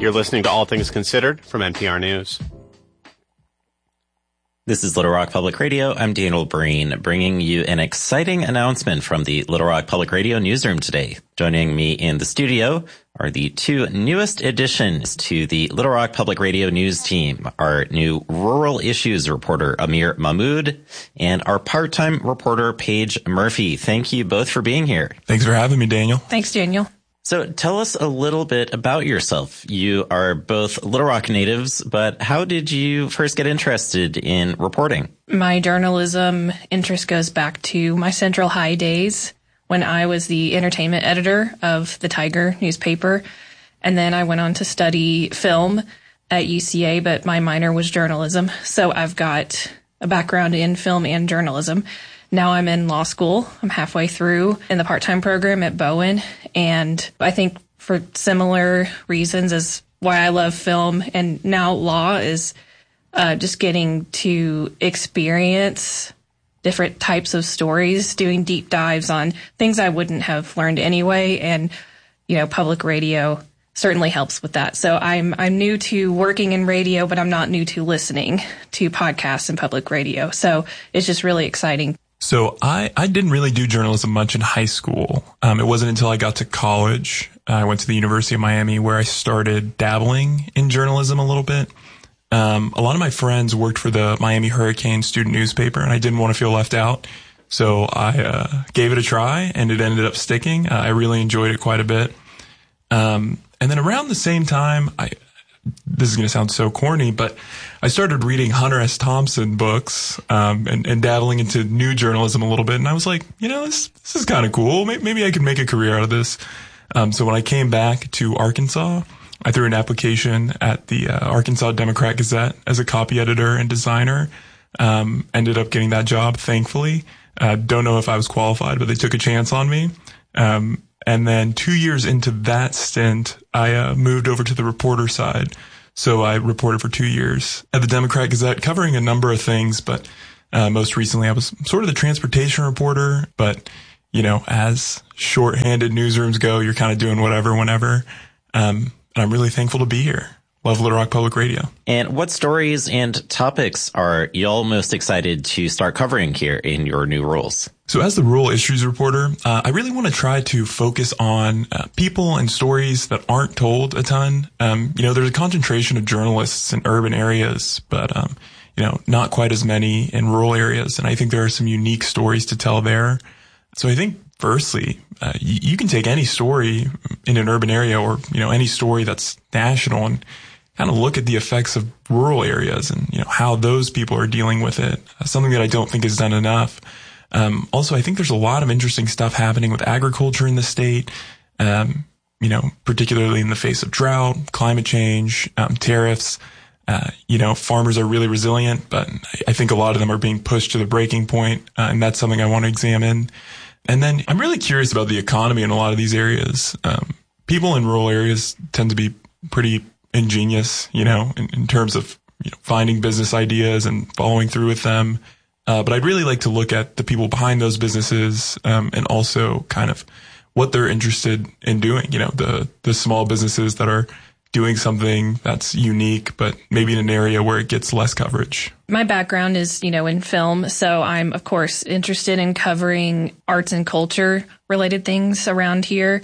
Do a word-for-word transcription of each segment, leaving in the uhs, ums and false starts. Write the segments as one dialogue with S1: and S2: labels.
S1: You're listening to All Things Considered from N P R News.
S2: This is Little Rock Public Radio. I'm Daniel Breen, bringing you an exciting announcement from the Little Rock Public Radio newsroom today. Joining me in the studio are the two newest additions to the Little Rock Public Radio news team, our new rural issues reporter, Amir Mahmood, and our part-time reporter, Paige Murphy. Thank you both for being here.
S3: Thanks for having me, Daniel.
S4: Thanks, Daniel.
S2: So tell us a little bit about yourself. You are both Little Rock natives, but how did you first get interested in reporting?
S4: My journalism interest goes back to my Central High days when I was the entertainment editor of the Tiger newspaper. And then I went on to study film at U C A, but my minor was journalism. So I've got a background in film and journalism. Now I'm in law school. I'm halfway through in the part-time program at Bowen. And I think for similar reasons as why I love film and now law is uh, just getting to experience different types of stories, doing deep dives on things I wouldn't have learned anyway. And, you know, public radio certainly helps with that. So I'm I'm new to working in radio, but I'm not new to listening to podcasts and public radio. So it's just really exciting.
S3: So I, I didn't really do journalism much in high school. Um, it wasn't until I got to college. I went to the University of Miami where I started dabbling in journalism a little bit. Um, a lot of my friends worked for the Miami Hurricane student newspaper, and I didn't want to feel left out. So I uh, gave it a try, and it ended up sticking. Uh, I really enjoyed it quite a bit. Um, and then around the same time, I this is going to sound so corny, but I started reading Hunter S. Thompson books um, and, and dabbling into new journalism a little bit. And I was like, you know, this, this is kind of cool. Maybe, maybe I could make a career out of this. Um, so when I came back to Arkansas, I threw an application at the uh, Arkansas Democrat Gazette as a copy editor and designer. Um, ended up getting that job, thankfully. Uh, don't know if I was qualified, but they took a chance on me. Um, And then two years into that stint, I uh, moved over to the reporter side. So I reported for two years at the Democrat Gazette, covering a number of things. But uh, most recently, I was sort of the transportation reporter. But, you know, as shorthanded newsrooms go, you're kind of doing whatever, whenever. Um, and I'm really thankful to be here. Love Little Rock Public Radio.
S2: And what stories and topics are y'all most excited to start covering here in your new roles?
S3: So as the rural issues reporter, uh, I really want to try to focus on uh, people and stories that aren't told a ton. Um, you know, there's a concentration of journalists in urban areas, but, um, you know, not quite as many in rural areas. And I think there are some unique stories to tell there. So I think, firstly, uh, you, you can take any story in an urban area or, you know, any story that's national and kind of look at the effects of rural areas and, you know, how those people are dealing with it. Uh, something that I don't think is done enough. Um, also, I think there's a lot of interesting stuff happening with agriculture in the state, um, you know, particularly in the face of drought, climate change, um, tariffs. Uh, you know, farmers are really resilient, but I think a lot of them are being pushed to the breaking point, uh, and that's something I want to examine. And then I'm really curious about the economy in a lot of these areas. Um, people in rural areas tend to be pretty ingenious, you know, in, in terms of, you know, finding business ideas and following through with them. Uh, but I'd really like to look at the people behind those businesses, um, and also kind of what they're interested in doing. You know, the, the small businesses that are doing something that's unique, but maybe in an area where it gets less coverage.
S4: My background is, you know, in film. So I'm, of course, interested in covering arts and culture related things around here.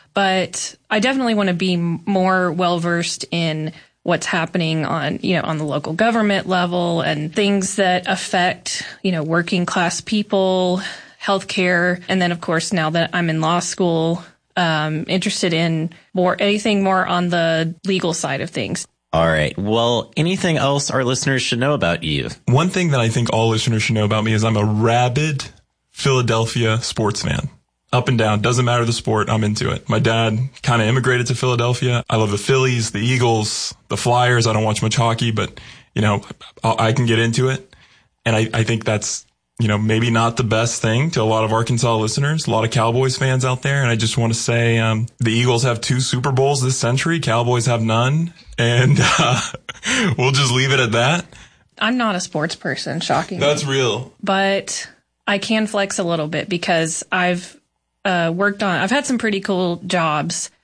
S4: But I definitely want to be more well-versed in what's happening on, you know, on the local government level and things that affect, you know, working class people, healthcare. And then, of course, now that I'm in law school, um, interested in more, anything more on the legal side of things.
S2: All right. Well, anything else our listeners should know about you?
S3: One thing that I think all listeners should know about me is I'm a rabid Philadelphia sports fan. Up and down, doesn't matter the sport, I'm into it. My dad kind of immigrated to Philadelphia. I love the Phillies, the Eagles, the Flyers. I don't watch much hockey, but, you know, I can get into it. And I, I think that's, you know, maybe not the best thing to a lot of Arkansas listeners, a lot of Cowboys fans out there. And I just want to say, um, the Eagles have two Super Bowls this century. Cowboys have none. And, uh, we'll just leave it at that.
S4: I'm not a sports person, shockingly.
S3: That's real.
S4: But I can flex a little bit because I've, Uh, worked on, I've had some pretty cool jobs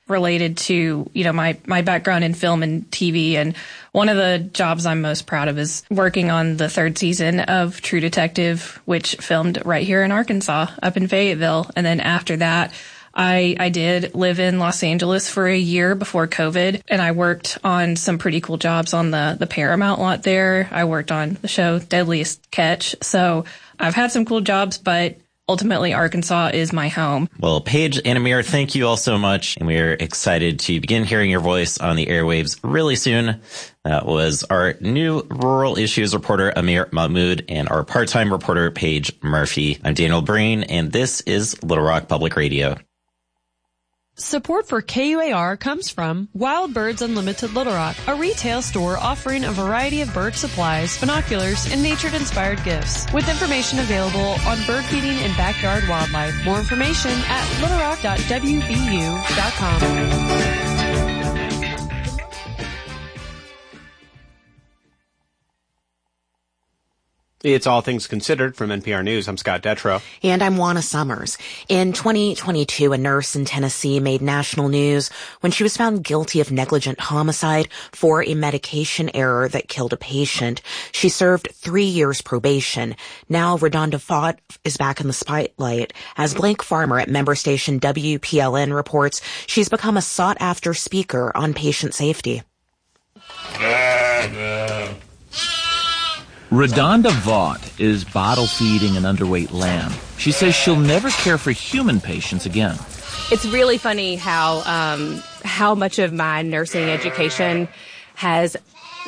S4: related to, you know, my, my background in film and T V. And one of the jobs I'm most proud of is working on the third season of True Detective, which filmed right here in Arkansas, up in Fayetteville. And then after that, I, I did live in Los Angeles for a year before COVID, and I worked on some pretty cool jobs on the, the Paramount lot there. I worked on the show Deadliest Catch. So I've had some cool jobs, but ultimately, Arkansas is my home.
S2: Well, Paige and Amir, thank you all so much. And we're excited to begin hearing your voice on the airwaves really soon. That was our new rural issues reporter, Amir Mahmood, and our part-time reporter, Paige Murphy. I'm Daniel Breen, and this is Little Rock Public Radio.
S5: Support for K U A R comes from Wild Birds Unlimited Little Rock, a retail store offering a variety of bird supplies, binoculars, and nature-inspired gifts, with information available on bird feeding and backyard wildlife. More information at little rock dot w b u dot com.
S1: It's All Things Considered from N P R News. I'm Scott Detrow.
S6: And I'm Juana Summers. In twenty twenty-two, a nurse in Tennessee made national news when she was found guilty of negligent homicide for a medication error that killed a patient. She served three years probation. Now, RaDonda Vaught is back in the spotlight. As Blake Farmer at member station W P L N reports, she's become a sought-after speaker on patient safety.
S7: RaDonda Vaught is bottle feeding an underweight lamb. She says she'll never care for human patients again.
S8: It's really funny how um, how much of my nursing education has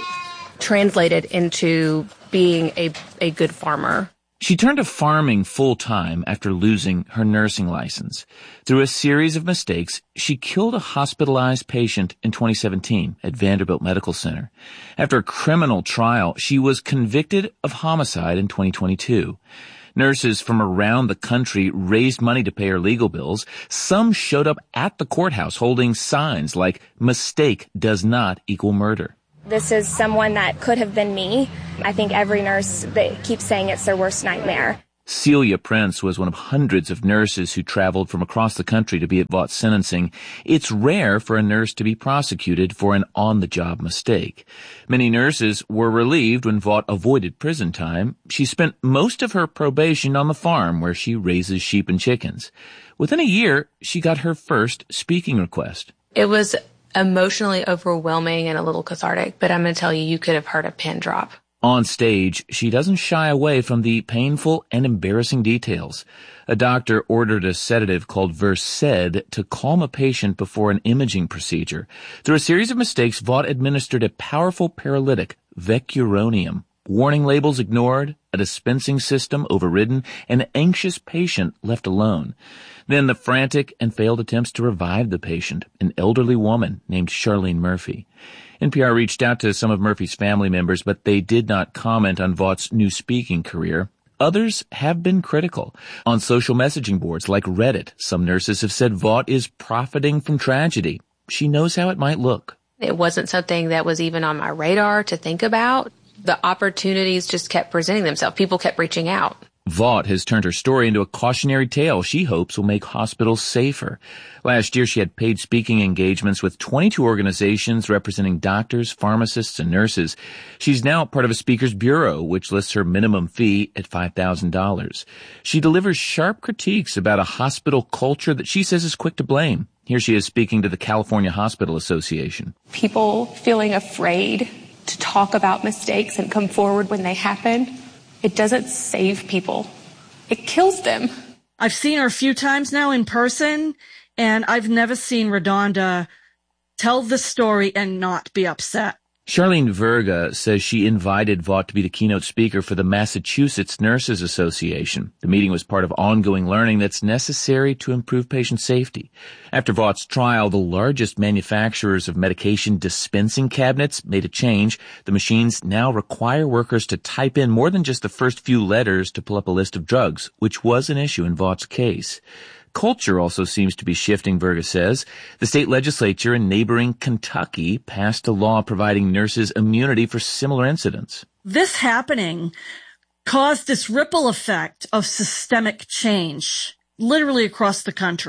S8: translated into being a, a good farmer.
S7: She turned to farming full-time after losing her nursing license. Through a series of mistakes, she killed a hospitalized patient in twenty seventeen at Vanderbilt Medical Center. After a criminal trial, she was convicted of homicide in twenty twenty-two. Nurses from around the country raised money to pay her legal bills. Some showed up at the courthouse holding signs like, "Mistake does not equal murder."
S9: This is someone that could have been me. I think every nurse, they keep saying it's their worst nightmare.
S7: Celia Prince was one of hundreds of nurses who traveled from across the country to be at Vaught's sentencing. It's rare for a nurse to be prosecuted for an on-the-job mistake. Many nurses were relieved when Vaught avoided prison time. She spent most of her probation on the farm where she raises sheep and chickens. Within a year, she got her first speaking request.
S8: It was emotionally overwhelming and a little cathartic, but I'm going to tell you, you could have heard a pin drop.
S7: On stage, she doesn't shy away from the painful and embarrassing details. A doctor ordered a sedative called Versed to calm a patient before an imaging procedure. Through a series of mistakes, Vaught administered a powerful paralytic, Vecuronium. Warning labels ignored, a dispensing system overridden, an anxious patient left alone. Then the frantic and failed attempts to revive the patient, an elderly woman named Charlene Murphy. N P R reached out to some of Murphy's family members, but they did not comment on Vaught's new speaking career. Others have been critical. On social messaging boards like Reddit, some nurses have said Vaught is profiting from tragedy. She knows how it might look.
S8: It wasn't something that was even on my radar to think about. The opportunities just kept presenting themselves. People kept reaching out.
S7: Vaught has turned her story into a cautionary tale she hopes will make hospitals safer. Last year, she had paid speaking engagements with twenty-two organizations representing doctors, pharmacists, and nurses. She's now part of a speakers bureau, which lists her minimum fee at five thousand dollars. She delivers sharp critiques about a hospital culture that she says is quick to blame. Here she is speaking to the California Hospital Association.
S9: People feeling afraid to talk about mistakes and come forward when they happen. It doesn't save people. It kills them.
S10: I've seen her a few times now in person, and I've never seen RaDonda tell the story and not be upset.
S7: Charlene Verga says she invited Vaught to be the keynote speaker for the Massachusetts Nurses Association. The meeting was part of ongoing learning that's necessary to improve patient safety. After Vaught's trial, the largest manufacturers of medication dispensing cabinets made a change. The machines now require workers to type in more than just the first few letters to pull up a list of drugs, which was an issue in Vaught's case. Culture also seems to be shifting, Verga says. The state legislature in neighboring Kentucky passed a law providing nurses immunity for similar incidents.
S10: This happening caused this ripple effect of systemic change, literally across the country.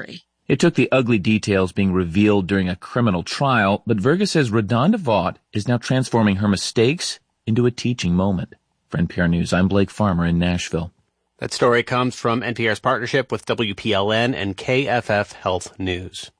S7: It took the ugly details being revealed during a criminal trial, but Virga says RaDonda Vaught is now transforming her mistakes into a teaching moment. For N P R News, I'm Blake Farmer in Nashville.
S1: That story comes from N P R's partnership with W P L N and K F F Health News.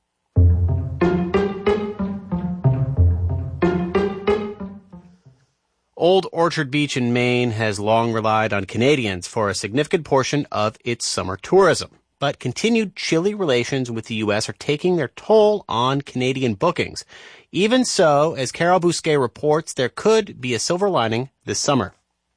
S1: Old Orchard Beach in Maine has long relied on Canadians for a significant portion of its summer tourism. But continued chilly relations with the U S are taking their toll on Canadian bookings. Even so, as Carol Bousquet reports, there could be a silver lining this summer.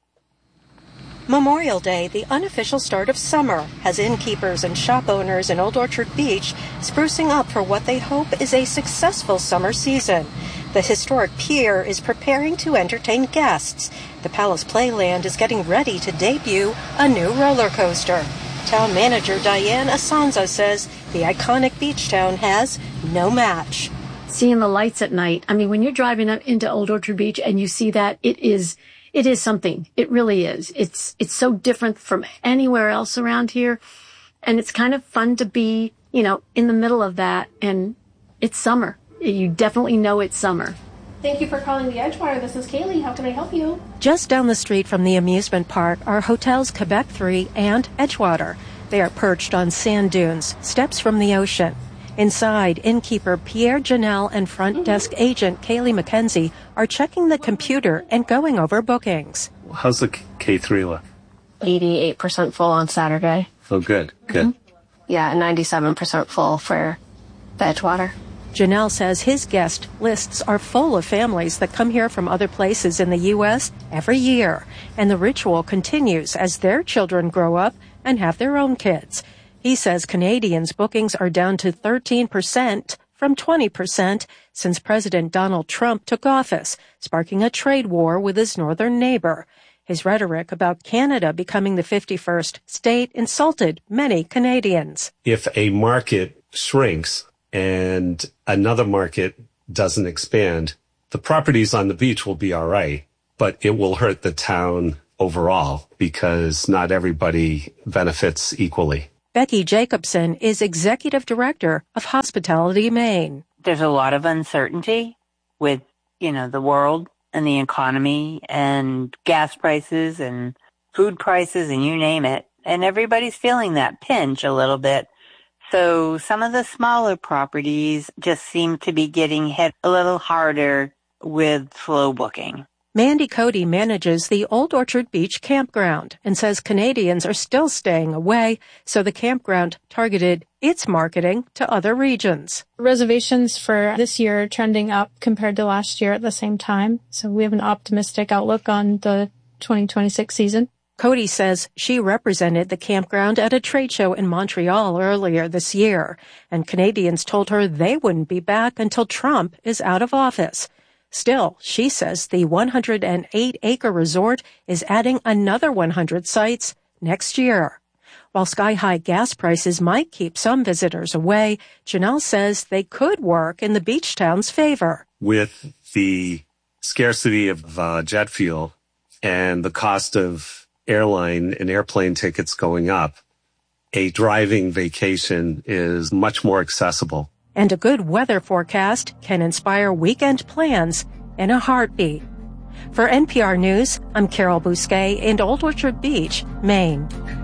S11: Memorial Day, the unofficial start of summer, has innkeepers and shop owners in Old Orchard Beach sprucing up for what they hope is a successful summer season. The historic pier is preparing to entertain guests. The Palace Playland is getting ready to debut a new roller coaster. Town manager Diane Asanza says the iconic beach town has no match.
S12: Seeing the lights at night, I mean, when you're driving up into Old Orchard Beach and you see that, it is it is something. It really is. It's it's so different from anywhere else around here. And it's kind of fun to be, you know, in the middle of that. And it's summer. You definitely know it's summer.
S13: Thank you for calling the Edgewater. This is Kaylee. How can I help you?
S11: Just down the street from the amusement park are Hotels Quebec three and Edgewater. They are perched on sand dunes, steps from the ocean. Inside, innkeeper Pierre Janelle and front mm-hmm. desk agent Kaylee McKenzie are checking the computer and going over bookings.
S14: How's the K three look?
S15: eighty-eight percent full on Saturday.
S14: Oh, good, good.
S15: Mm-hmm. Yeah, and ninety-seven percent full for the Edgewater.
S11: Janelle says his guest lists are full of families that come here from other places in the U S every year, and the ritual continues as their children grow up and have their own kids. He says Canadians' bookings are down to thirteen percent from twenty percent since President Donald Trump took office, sparking a trade war with his northern neighbor. His rhetoric about Canada becoming the fifty-first state insulted many Canadians.
S14: If a market shrinks and another market doesn't expand, the properties on the beach will be all right, but it will hurt the town overall because not everybody benefits equally.
S11: Becky Jacobson is executive director of Hospitality Maine.
S16: There's a lot of uncertainty with, you know, the world and the economy and gas prices and food prices and you name it. And everybody's feeling that pinch a little bit. So some of the smaller properties just seem to be getting hit a little harder with slow booking.
S11: Mandy Cody manages the Old Orchard Beach campground and says Canadians are still staying away, so the campground targeted its marketing to other regions.
S13: Reservations for this year are trending up compared to last year at the same time, so we have an optimistic outlook on the twenty twenty-six season.
S11: Cody says she represented the campground at a trade show in Montreal earlier this year, and Canadians told her they wouldn't be back until Trump is out of office. Still, she says the one hundred eight acre resort is adding another one hundred sites next year. While sky-high gas prices might keep some visitors away, Janelle says they could work in the beach town's favor.
S14: With the scarcity of uh, jet fuel and the cost of airline and airplane tickets going up, a driving vacation is much more accessible.
S11: And a good weather forecast can inspire weekend plans in a heartbeat. For N P R News, I'm Carol Bousquet in Old Orchard Beach, Maine.